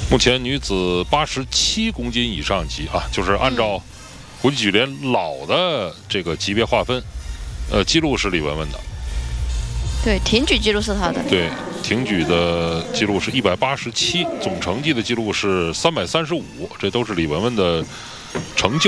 目前女子87公斤以上级啊，就是按照国际举联老的这个级别划分，记录是李雯雯的。 对，挺举记录是她的。 对，挺举的记录是187，总成绩的记录是335，这都是李雯雯的成就。